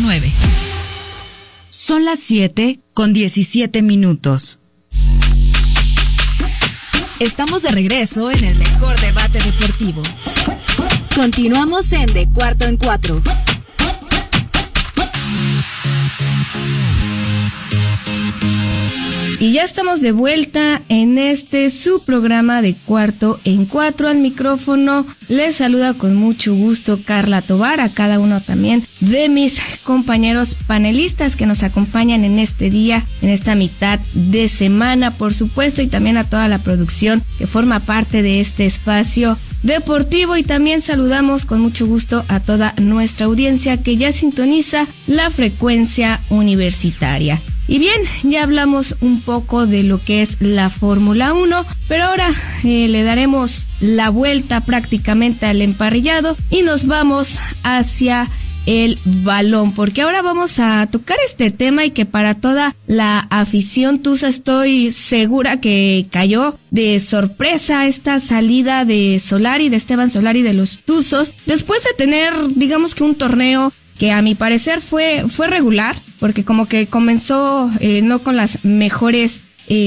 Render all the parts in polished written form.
9. Son las 7:17. Estamos de regreso en el mejor debate deportivo. Continuamos en De Cuarto en Cuatro. Y ya estamos de vuelta en su programa de Cuarto en Cuatro. Al micrófono les saluda con mucho gusto Carla Tovar, a cada uno también de mis compañeros panelistas que nos acompañan en este día, en esta mitad de semana, por supuesto, y también a toda la producción que forma parte de este espacio deportivo. Y también saludamos con mucho gusto a toda nuestra audiencia que ya sintoniza la frecuencia universitaria. Y bien, ya hablamos un poco de lo que es la Fórmula 1, pero ahora le daremos la vuelta prácticamente al emparrillado y nos vamos hacia el balón, porque ahora vamos a tocar este tema y que para toda la afición tusa estoy segura que cayó de sorpresa esta salida de Solari, de Esteban Solari de los Tuzos, después de tener, digamos que un torneo que a mi parecer fue regular, porque como que comenzó no con las mejores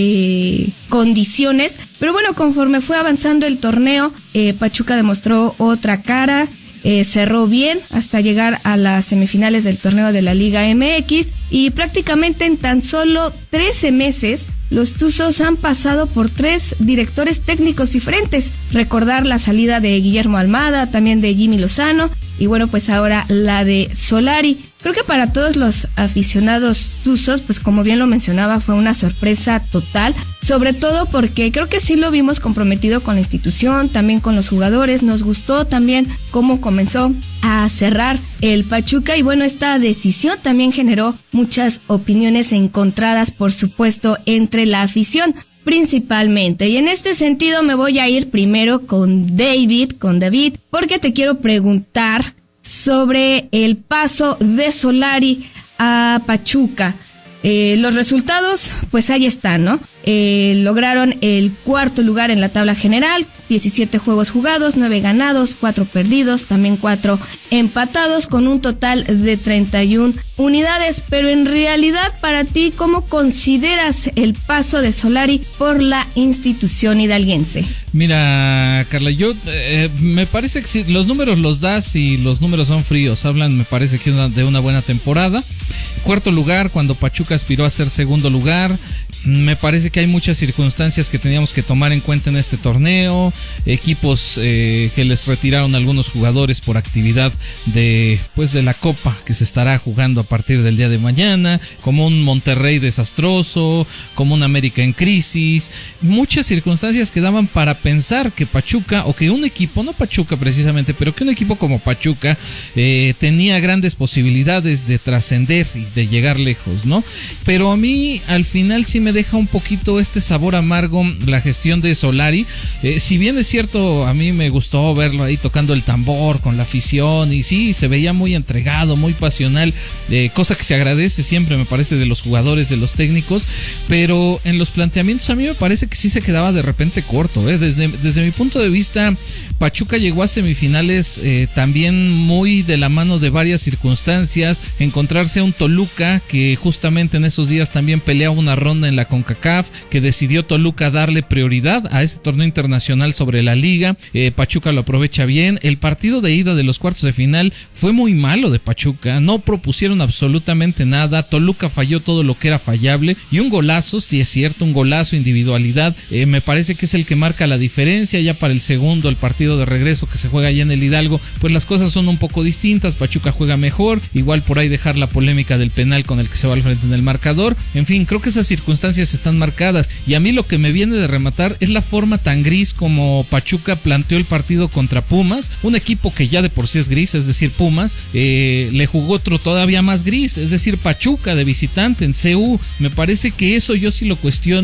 condiciones, pero bueno, conforme fue avanzando el torneo, Pachuca demostró otra cara, cerró bien hasta llegar a las semifinales del torneo de la Liga MX, y prácticamente en tan solo 13 meses los Tuzos han pasado por 3 directores técnicos diferentes. Recordar la salida de Guillermo Almada, también de Jimmy Lozano, y bueno, pues ahora la de Solari. Creo que para todos los aficionados tuzos, pues como bien lo mencionaba, fue una sorpresa total, sobre todo porque creo que sí lo vimos comprometido con la institución, también con los jugadores. Nos gustó también cómo comenzó a cerrar el Pachuca, y bueno, esta decisión también generó muchas opiniones encontradas, por supuesto, entre la afición principalmente. Y en este sentido me voy a ir primero con David, porque te quiero preguntar sobre el paso de Solari a Pachuca. Los resultados, pues ahí están, ¿no? Lograron el 4º lugar en la tabla general, 17 juegos jugados, 9 ganados, 4 perdidos, también 4 empatados, con un total de 31 unidades. Pero en realidad, para ti, ¿cómo consideras el paso de Solari por la institución hidalguense? Mira, Carla, yo me parece que si los números los das y los números son fríos, hablan, me parece que de una buena temporada. 4º lugar cuando Pachuca aspiró a ser 2º lugar. Me parece que hay muchas circunstancias que teníamos que tomar en cuenta en este torneo. Equipos que les retiraron algunos jugadores por actividad de la Copa que se estará jugando a partir del día de mañana, como un Monterrey desastroso, como un América en crisis. Muchas circunstancias que daban para pensar que Pachuca, o que un equipo, no Pachuca precisamente, pero que un equipo como Pachuca tenía grandes posibilidades de trascender y de llegar lejos, ¿no? Pero a mí al final sí me deja un poquito este sabor amargo la gestión de Solari. Si bien es cierto, a mí me gustó verlo ahí tocando el tambor con la afición, y sí, se veía muy entregado, muy pasional, cosa que se agradece siempre, me parece, de los jugadores, de los técnicos, pero en los planteamientos a mí me parece que sí se quedaba de repente corto. Desde mi punto de vista, Pachuca llegó a semifinales también muy de la mano de varias circunstancias, encontrarse a un Toluca que justamente en esos días también peleaba una ronda en la CONCACAF, que decidió Toluca darle prioridad a este torneo internacional sobre la liga. Pachuca lo aprovecha bien. El partido de ida de los cuartos de final fue muy malo de Pachuca, no propusieron absolutamente nada. Toluca falló todo lo que era fallable, y un golazo, sí es cierto, un golazo, individualidad, me parece que es el que marca la diferencia. Ya para el segundo, el partido de regreso que se juega allá en el Hidalgo, pues las cosas son un poco distintas. Pachuca juega mejor, igual por ahí dejar la polémica del penal con el que se va al frente en el marcador. En fin, creo que esas circunstancias están marcadas, y a mí lo que me viene de rematar es la forma tan gris como Pachuca planteó el partido contra Pumas, un equipo que ya de por sí es gris, es decir, Pumas, le jugó otro todavía más gris, es decir, Pachuca de visitante en CU. Me parece que eso yo sí lo cuestiono,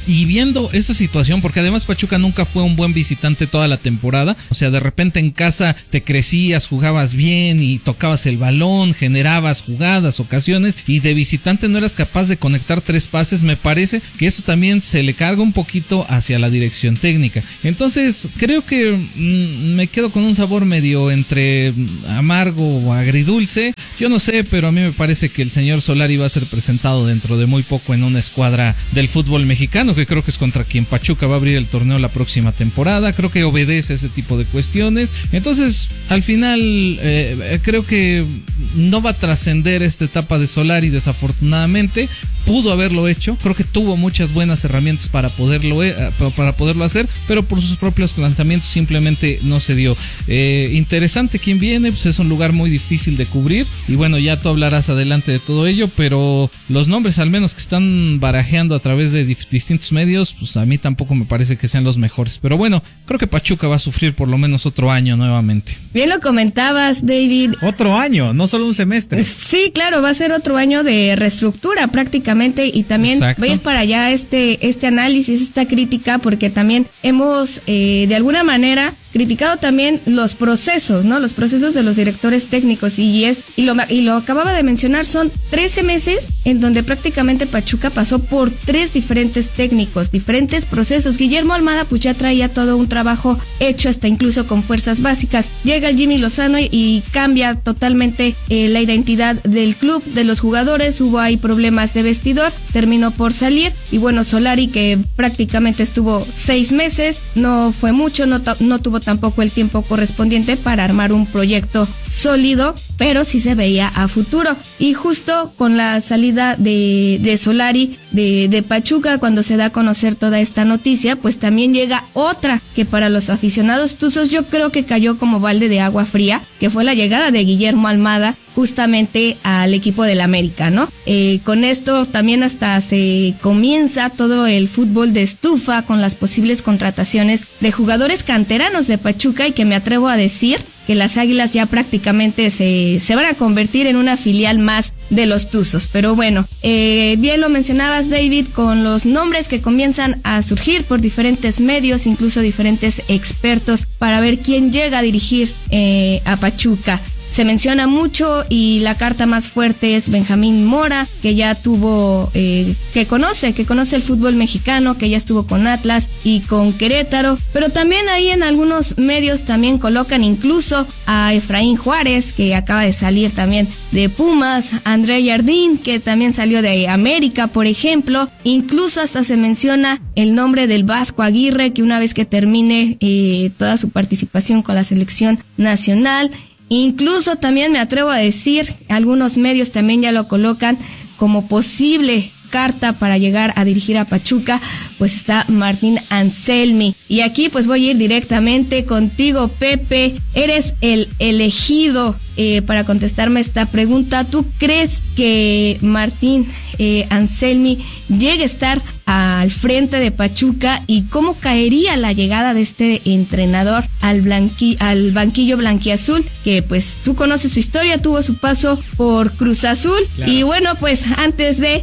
Y viendo esa situación, porque además Pachuca nunca fue un buen visitante toda la temporada, o sea, de repente en casa te crecías, jugabas bien y tocabas el balón, generabas jugadas, ocasiones, y de visitante no eras capaz de conectar 3 pases. Me parece que eso también se le carga un poquito hacia la dirección técnica. Entonces creo que me quedo con un sabor medio entre amargo o agridulce. Yo no sé, pero a mí me parece que el señor Solari va a ser presentado dentro de muy poco en una escuadra del fútbol mexicano, que creo que es contra quien Pachuca va a abrir el torneo la próxima temporada. Creo que obedece ese tipo de cuestiones. Entonces, al final, creo que no va a trascender esta etapa de Solari, desafortunadamente. Pudo haberlo hecho, creo que tuvo muchas buenas herramientas para poderlo hacer, pero por sus propios planteamientos simplemente no se dio. Interesante quién viene, pues es un lugar muy difícil de cubrir, y bueno, ya tú hablarás adelante de todo ello, pero los nombres al menos que están barajeando a través de distintos medios, pues a mí tampoco me parece que sean los mejores, pero bueno, creo que Pachuca va a sufrir por lo menos otro año nuevamente. Bien lo comentabas, David. Otro año, no solo un semestre. Sí, claro, va a ser otro año de reestructura prácticamente, y también Exacto. voy a ir para allá este análisis, esta crítica, porque también hemos de alguna manera criticado también los procesos, ¿no? Los procesos de los directores técnicos, y lo acababa de mencionar, son 13 meses en donde prácticamente Pachuca pasó por 3 diferentes técnicos, diferentes procesos. Guillermo Almada pues ya traía todo un trabajo hecho, hasta incluso con fuerzas básicas. Llega el Jimmy Lozano y cambia totalmente la identidad del club, de los jugadores. Hubo ahí problemas de vestidor, terminó por salir, y bueno, Solari, que prácticamente estuvo 6 meses, no fue mucho, no tuvo tampoco el tiempo correspondiente para armar un proyecto sólido, pero sí se veía a futuro. Y justo con la salida de Solari de Pachuca, cuando se da a conocer toda esta noticia, pues también llega otra que para los aficionados tuzos yo creo que cayó como balde de agua fría, que fue la llegada de Guillermo Almada justamente al equipo del América, ¿no? Con esto también hasta se comienza todo el fútbol de estufa con las posibles contrataciones de jugadores canteranos de Pachuca, y que me atrevo a decir que las Águilas ya prácticamente se van a convertir en una filial más de los Tuzos. Pero bueno, bien lo mencionabas, David, con los nombres que comienzan a surgir por diferentes medios, incluso diferentes expertos, para ver quién llega a dirigir a Pachuca. Se menciona mucho, y la carta más fuerte es Benjamín Mora, que ya tuvo, que conoce el fútbol mexicano, que ya estuvo con Atlas y con Querétaro, pero también ahí en algunos medios también colocan incluso a Efraín Juárez, que acaba de salir también de Pumas, André Jardín, que también salió de América, por ejemplo. Incluso hasta se menciona el nombre del Vasco Aguirre, que una vez que termine toda su participación con la selección nacional. Incluso también me atrevo a decir, algunos medios también ya lo colocan como posible carta para llegar a dirigir a Pachuca, pues está Martín Anselmi. Y aquí pues voy a ir directamente contigo, Pepe. Eres el elegido para contestarme esta pregunta. ¿Tú crees que Martín Anselmi llegue a estar al frente de Pachuca, y cómo caería la llegada de este entrenador al banquillo blanquiazul, que pues tú conoces su historia, tuvo su paso por Cruz Azul? Claro. Y bueno, pues antes de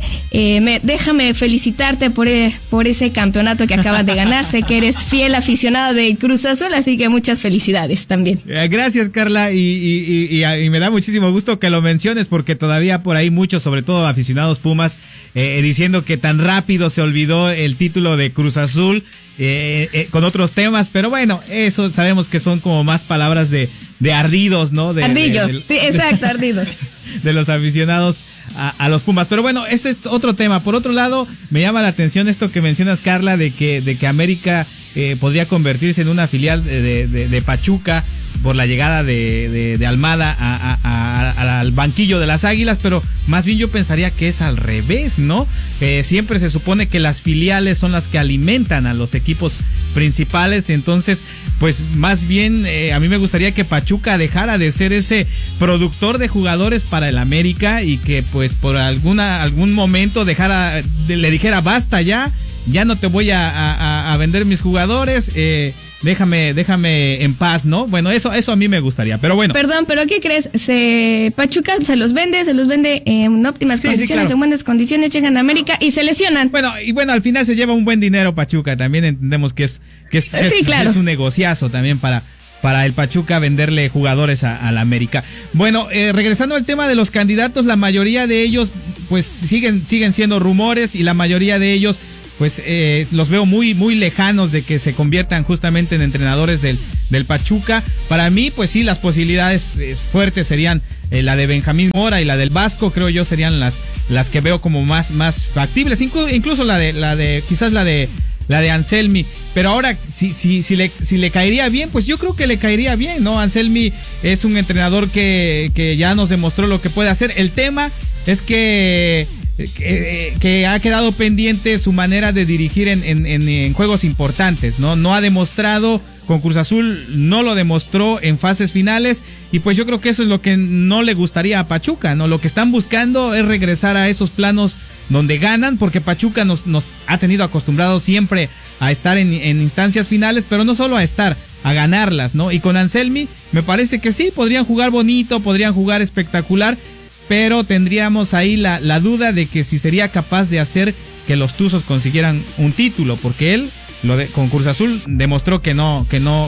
déjame felicitarte por ese campeonato que acabas de ganar. Sé que eres fiel aficionado de Cruz Azul, así que muchas felicidades también. Gracias, Carla, y me da muchísimo gusto que lo menciones, porque todavía por ahí muchos, sobre todo aficionados Pumas, diciendo que tan rápido se olvidó el título de Cruz Azul con otros temas, pero bueno, eso sabemos que son como más palabras de ardidos, ¿no? Ardillos, sí, exacto, ardidos. De los aficionados a los Pumas, pero bueno, ese es otro tema. Por otro lado, me llama la atención esto que mencionas, Carla, de que América podría convertirse en una filial de Pachuca por la llegada de Almada al banquillo de las Águilas, pero más bien yo pensaría que es al revés, ¿no? Siempre se supone que las filiales son las que alimentan a los equipos principales, entonces pues más bien a mí me gustaría que Pachuca dejara de ser ese productor de jugadores para el América, y que pues por algún momento le dijera basta ya no te voy a vender mis jugadores, déjame en paz, ¿no? Bueno, eso a mí me gustaría, pero bueno. Perdón, pero ¿qué crees? Pachuca se los vende en óptimas condiciones, claro. en buenas condiciones, llegan a América y se lesionan. Bueno, al final se lleva un buen dinero Pachuca, también entendemos que es claro. Es un negociazo también para el Pachuca venderle jugadores a la América. Bueno, regresando al tema de los candidatos, la mayoría de ellos pues siguen siendo rumores y la mayoría de ellos pues los veo muy, muy lejanos de que se conviertan justamente en entrenadores del Pachuca. Para mí, pues sí, las posibilidades fuertes serían la de Benjamín Mora y la del Vasco, creo yo serían las que veo como más factibles, incluso la de Anselmi, pero ahora si le caería bien, pues yo creo que le caería bien, ¿no? Anselmi es un entrenador que ya nos demostró lo que puede hacer. El tema es que ha quedado pendiente su manera de dirigir en juegos importantes, ¿no? No ha demostrado, con Cruz Azul no lo demostró en fases finales, y pues yo creo que eso es lo que no le gustaría a Pachuca, ¿no? Lo que están buscando es regresar a esos planos donde ganan, porque Pachuca nos ha tenido acostumbrados siempre a estar en instancias finales, pero no solo a estar, a ganarlas, ¿no? Y con Anselmi me parece que sí, podrían jugar bonito, podrían jugar espectacular, pero tendríamos ahí la duda de que si sería capaz de hacer que los Tuzos consiguieran un título, porque él con Cruz Azul demostró que no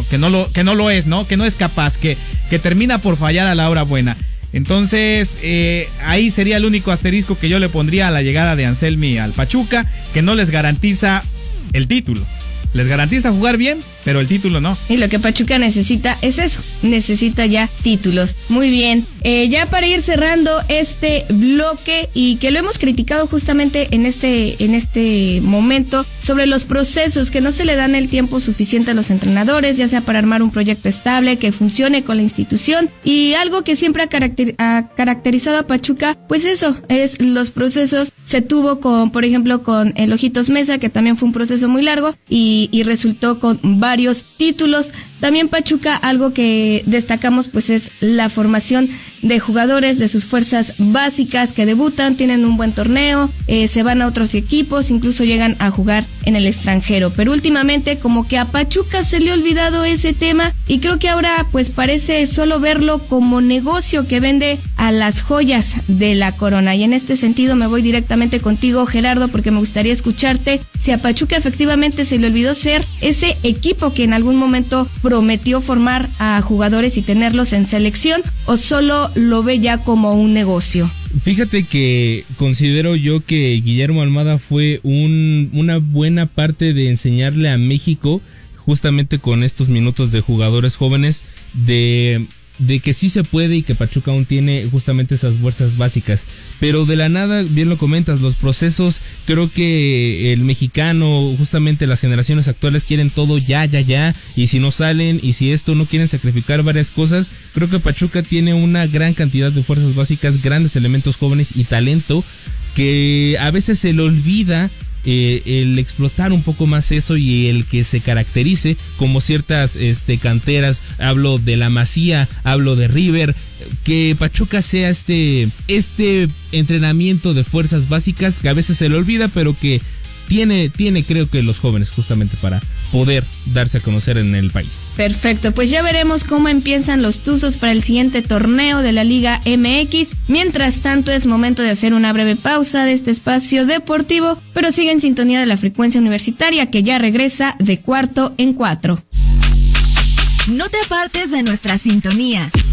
lo es, ¿no? Que no es capaz, que termina por fallar a la hora buena. Entonces, ahí sería el único asterisco que yo le pondría a la llegada de Anselmi al Pachuca, que no les garantiza el título. Les garantiza jugar bien, pero el título no. Y lo que Pachuca necesita es eso, necesita ya títulos. Muy bien, ya para ir cerrando este bloque, y que lo hemos criticado justamente en este momento, sobre los procesos, que no se le dan el tiempo suficiente a los entrenadores, ya sea para armar un proyecto estable, que funcione con la institución, y algo que siempre ha caracterizado a Pachuca, pues eso, es los procesos. Se tuvo por ejemplo, con el Ojitos Mesa, que también fue un proceso muy largo, y resultó con varios títulos. También Pachuca, algo que destacamos pues es la formación de jugadores de sus fuerzas básicas que debutan, tienen un buen torneo, se van a otros equipos, incluso llegan a jugar en el extranjero. Pero últimamente como que a Pachuca se le ha olvidado ese tema, y creo que ahora pues parece solo verlo como negocio que vende a las joyas de la corona. Y en este sentido me voy directamente contigo, Gerardo, porque me gustaría escucharte si a Pachuca efectivamente se le olvidó ser ese equipo que en algún momento prometió formar a jugadores y tenerlos en selección, o solo lo ve ya como un negocio. Fíjate que considero yo que Guillermo Almada fue una buena parte de enseñarle a México, justamente con estos minutos de jugadores jóvenes, de que sí se puede, y que Pachuca aún tiene justamente esas fuerzas básicas. Pero de la nada, bien lo comentas, los procesos, creo que el mexicano, justamente las generaciones actuales, quieren todo ya, y si no salen, y si esto, no quieren sacrificar varias cosas. Creo que Pachuca tiene una gran cantidad de fuerzas básicas, grandes elementos jóvenes y talento, que a veces se le olvida el explotar un poco más eso, y el que se caracterice como ciertas canteras. Hablo de la Masía, hablo de River, que Pachuca sea este entrenamiento de fuerzas básicas que a veces se le olvida, pero que tiene creo que los jóvenes justamente para poder darse a conocer en el país. Perfecto, pues ya veremos cómo empiezan los Tuzos para el siguiente torneo de la Liga MX. Mientras tanto, es momento de hacer una breve pausa de este espacio deportivo, pero sigue en sintonía de la frecuencia universitaria, que ya regresa de Cuarto en Cuatro. No te apartes de nuestra sintonía.